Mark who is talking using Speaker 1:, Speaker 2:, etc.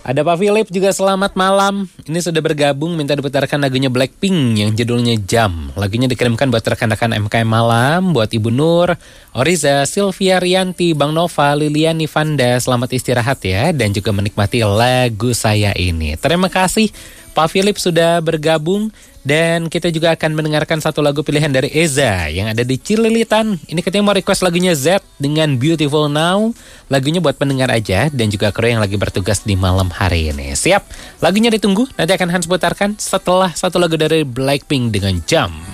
Speaker 1: Ada Pak Philip juga selamat malam. Ini sudah bergabung minta diputarkan lagunya Blackpink yang judulnya Jam. Lagunya dikirimkan buat rekan-rekan MKM Malam, buat Ibu Nur, Oriza, Sylvia Rianti, Bang Nova, Liliani Vanda. Selamat istirahat ya dan juga menikmati lagu saya ini. Terima kasih Pak Philip sudah bergabung. Dan kita juga akan mendengarkan satu lagu pilihan dari Eza yang ada di Cililitan. Ini katanya mau request lagunya Z dengan Beautiful Now. Lagunya buat pendengar aja dan juga kru yang lagi bertugas di malam hari ini. Siap, lagunya ditunggu. Nanti akan Hans putarkan setelah satu lagu dari Blackpink dengan Jam.